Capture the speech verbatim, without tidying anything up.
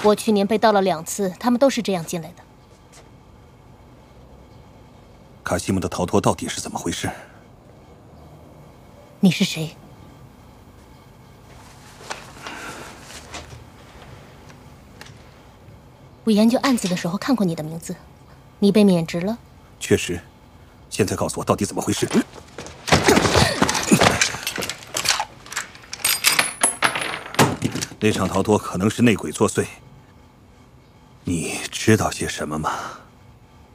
我去年被盗了两次，他们都是这样进来的。 卡西姆的逃脱到底是怎么回事？ 你是谁？我研究案子的时候看过你的名字，你被免职了？ 确实。现在告诉我到底怎么回事？那场逃脱可能是内鬼作祟。你知道些什么吗？